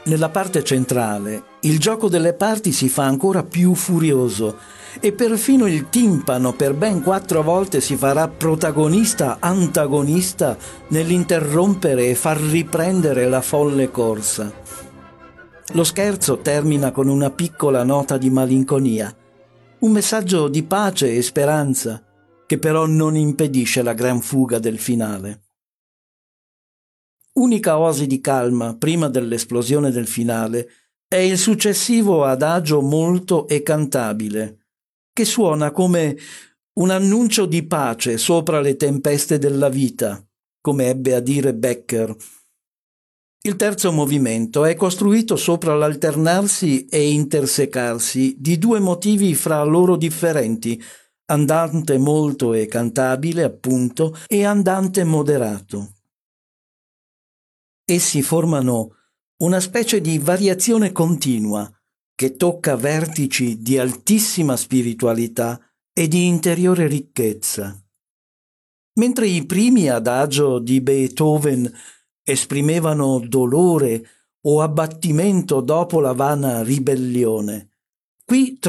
Nella parte centrale, il gioco delle parti si fa ancora più furioso e perfino il timpano per ben 4 volte si farà protagonista-antagonista nell'interrompere e far riprendere la folle corsa. Lo scherzo termina con una piccola nota di malinconia, un messaggio di pace e speranza, che però non impedisce la gran fuga del finale. Unica oasi di calma prima dell'esplosione del finale è il successivo adagio molto e cantabile, che suona come un annuncio di pace sopra le tempeste della vita, come ebbe a dire Becker. Il terzo movimento è costruito sopra l'alternarsi e intersecarsi di 2 motivi fra loro differenti, andante molto e cantabile, appunto, e andante moderato. Essi formano una specie di variazione continua che tocca vertici di altissima spiritualità e di interiore ricchezza. Mentre i primi adagio di Beethoven esprimevano dolore o abbattimento dopo la vana ribellione, qui